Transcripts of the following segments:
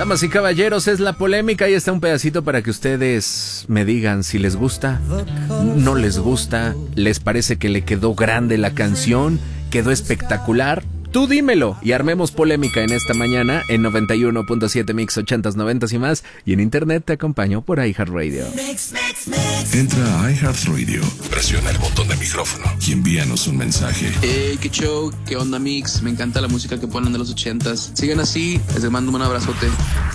Damas y caballeros, es la polémica. Ahí está un pedacito para que ustedes me digan si les gusta, no les gusta, les parece que le quedó grande la canción, quedó espectacular. Tú dímelo y armemos polémica en esta mañana en 91.7 Mix 80s, 90s y más. Y en internet te acompaño por iHeartRadio. Entra a iHeartRadio, presiona el botón de micrófono y envíanos un mensaje. Hey, qué show, qué onda Mix, me encanta la música que ponen de los 80s. Sigan así, les mando un abrazote.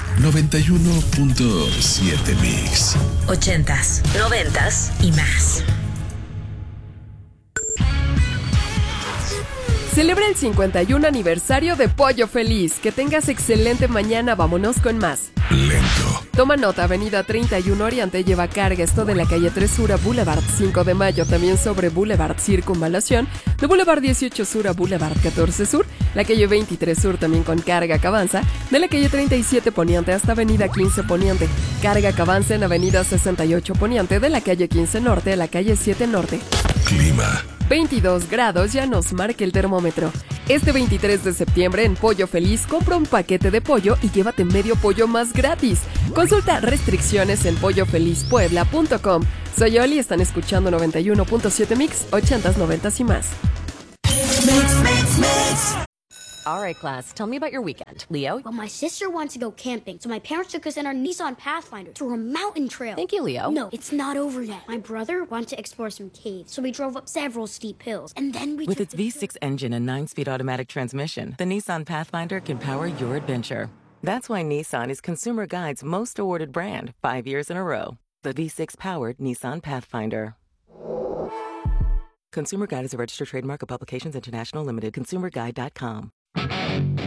91.7 Mix 80s, 90s y más. Celebra el 51 aniversario de Pollo Feliz. Que tengas excelente mañana. Vámonos con más. Lento. Toma nota, Avenida 31 Oriente lleva carga. Esto de la calle 3 Sur a Boulevard 5 de Mayo. También sobre Boulevard Circunvalación. De Boulevard 18 Sur a Boulevard 14 Sur. La calle 23 Sur también con carga que avanza. De la calle 37 Poniente hasta Avenida 15 Poniente. Carga que avanza en Avenida 68 Poniente. De la calle 15 Norte a la calle 7 Norte. Clima. 22 grados ya nos marca el termómetro. Este 23 de septiembre en Pollo Feliz compra un paquete de pollo y llévate medio pollo más gratis. Consulta restricciones en pollofelizpuebla.com. Soy Oli, están escuchando 91.7 Mix, 80s, 90s y más. All right, class, tell me about your weekend. Leo? Well, my sister wants to go camping, so my parents took us in our Nissan Pathfinder to a mountain trail. Thank you, Leo. No, it's not over yet. My brother wanted to explore some caves, so we drove up several steep hills, and then we With its V6 engine and 9-speed automatic transmission, the Nissan Pathfinder can power your adventure. That's why Nissan is Consumer Guide's most awarded brand 5 years in a row. The V6-powered Nissan Pathfinder. Consumer Guide is a registered trademark of Publications International Limited. ConsumerGuide.com.